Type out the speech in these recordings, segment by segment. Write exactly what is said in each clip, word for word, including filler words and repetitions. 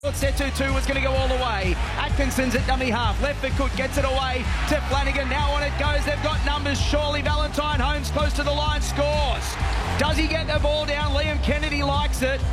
Setu two was going to go all the way. Atkinson's at dummy half. Left for Cook, gets it away to Flanagan. Now on it goes. They've got numbers. Surely Valentine Holmes close to the line, scores. Does he get the ball down? Liam Kennedy likes it.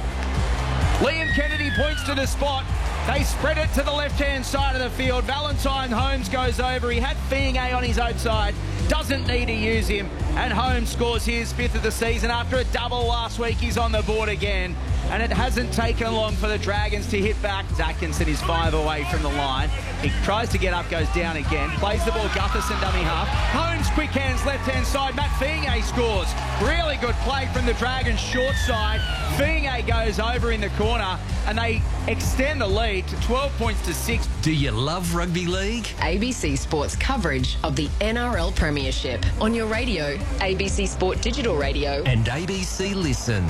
Liam Kennedy points to the spot. They spread it to the left-hand side of the field. Valentine Holmes goes over. He had Fiingay on his outside. Doesn't need to use him. And Holmes scores his fifth of the season after a double last week. He's on the board again. And it hasn't taken long for the Dragons to hit back. Atkinson is five away from the line. He tries to get up, goes down again. Plays the ball, Gutherson dummy half. Holmes, quick hands, left-hand side. Matt Fiingay scores. Really good play from the Dragons, short side. Fiingay goes over in the corner, and they extend the lead to twelve points to six. Do you love rugby league? A B C Sports coverage of the N R L Premiership on your radio, A B C Sport Digital Radio, and A B C Listen.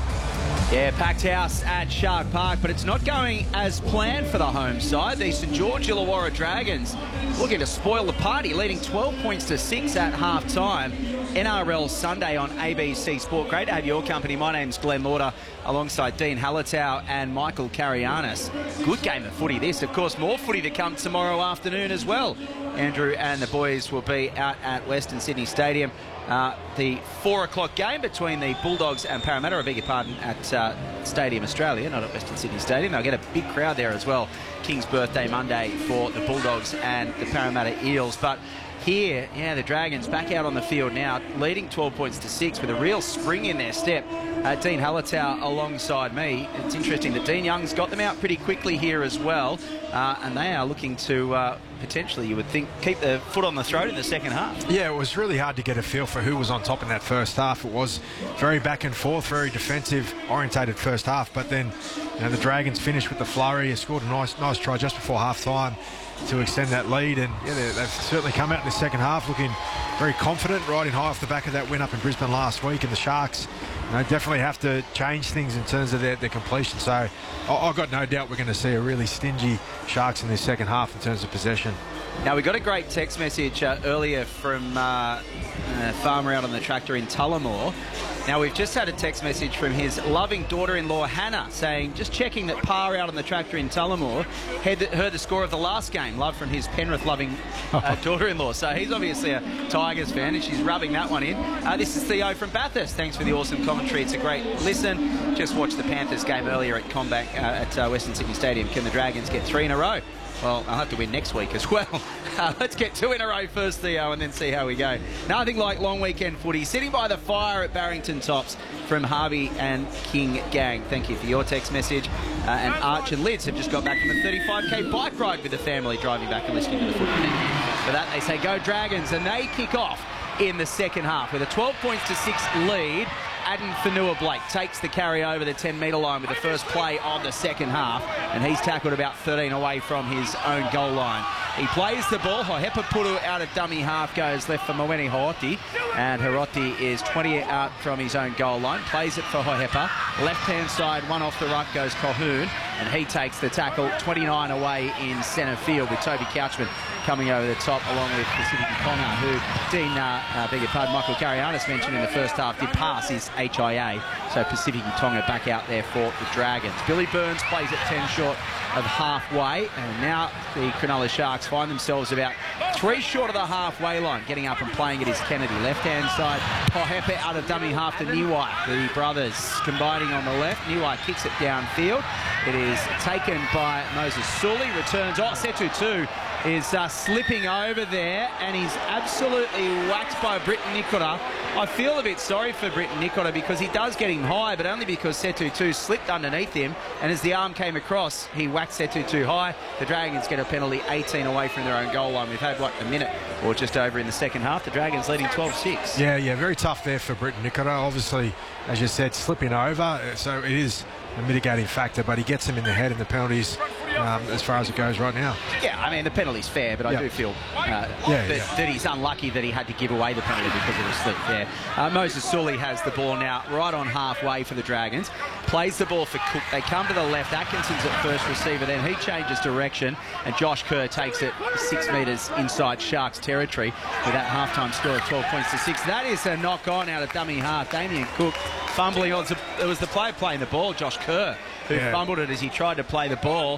Yeah, packed house at Shark Park, but it's not going as planned for the home side. The St George Illawarra Dragons looking to spoil the party, leading twelve points to six at half-time. N R L Sunday on A B C Sport. Great to have your company. My name's Glenn Lauder, alongside Dean Hallertau and Michael Carianis. Good game of footy this. Of course, more footy to come tomorrow afternoon as well. Andrew and the boys will be out at Western Sydney Stadium. Uh, the four o'clock game between the Bulldogs and Parramatta, I beg your pardon, at uh, Stadium Australia, not at Western Sydney Stadium. They'll get a big crowd there as well. King's birthday Monday for the Bulldogs and the Parramatta Eels. But here, yeah, the Dragons back out on the field now, leading twelve points to six with a real spring in their step. Uh, Dean Hallertau alongside me. It's interesting that Dean Young's got them out pretty quickly here as well, uh, and they are looking to uh, potentially, you would think, keep the foot on the throat in the second half. Yeah, it was really hard to get a feel for who was on top in that first half. It was very back and forth, very defensive orientated first half, but then you know, the Dragons finished with the flurry. They scored a nice, nice try just before half time to extend that lead, and yeah, they've certainly come out in the second half looking very confident, riding high off the back of that win up in Brisbane last week. And the Sharks, you know, definitely have to change things in terms of their, their completion. So I, I've got no doubt we're going to see a really stingy Sharks in this second half in terms of possession. Now, we got a great text message uh, earlier from uh, a farmer out on the tractor in Tullamore. Now, we've just had a text message from his loving daughter-in-law, Hannah, saying, just checking that Pa out on the tractor in Tullamore heard the, heard the score of the last game. Love from his Penrith-loving uh, daughter-in-law. So he's obviously a Tigers fan, and she's rubbing that one in. Uh, this is Theo from Bathurst. Thanks for the awesome commentary. It's a great listen. Just watched the Panthers game earlier at Combank uh, at uh, Western Sydney Stadium. Can the Dragons get three in a row? Well, I'll have to win next week as well. Uh, let's get two in a row first, Theo, and then see how we go. Nothing like long weekend footy. Sitting by the fire at Barrington Tops from Harvey and King Gang. Thank you for your text message. Uh, and Arch and Lids have just got back from a thirty-five K bike ride with the family, driving back and listening to the footy. For that, they say, go Dragons, and they kick off in the second half with a twelve points to six lead. Aden Fanua-Blake takes the carry over the ten metre line with the first play of the second half, and he's tackled about thirteen away from his own goal line. He plays the ball. Hohepa Puru out of dummy half goes left for Mawene Haoti, and Hiroti is twenty out from his own goal line. Plays it for Hohepa. Left-hand side, one off the ruck goes Colquhoun, and he takes the tackle twenty-nine away in centre field with Toby Couchman coming over the top along with Pacific Tonga, who Dean, uh, uh, beg your pardon, Michael Carianis mentioned in the first half did pass his H I A. So Pacific Tonga back out there for the Dragons. Billy Burns plays at ten short of halfway, and now the Cronulla Sharks find themselves about three short of the halfway line. Getting up and playing it is Kennedy. Left-hand side, Hohepa out of dummy half to Niwai. The brothers combining on the left. Niwai kicks it downfield. It is taken by Moses Sully. Returns. Oh, Setu two is uh, slipping over there, and he's absolutely whacked by Britton Nikora. I feel a bit sorry for Britton Nikora because he does get him high, but only because Setu two slipped underneath him, and as the arm came across, he whacked Setu two high. The Dragons get a penalty, eighteen away from their own goal line. We've had, what, a minute or just over in the second half. The Dragons leading twelve six. Yeah, yeah, very tough there for Britton Nikora. Obviously, as you said, slipping over, so it is a mitigating factor, but he gets him in the head in the penalties um, as far as it goes right now. Yeah, I mean, the penalty's fair, but I yeah. do feel uh, yeah, that, yeah. that he's unlucky that he had to give away the penalty because of the slip there. Uh, Moses Sully has the ball now right on halfway for the Dragons. Plays the ball for Cook. They come to the left. Atkinson's at first receiver. Then he changes direction, and Josh Kerr takes it six metres inside Sharks territory with that halftime score of twelve points to six. That is a knock on out of dummy half. Damien Cook fumbling. It was the player playing the ball, Josh Kerr, who yeah. fumbled it as he tried to play the ball.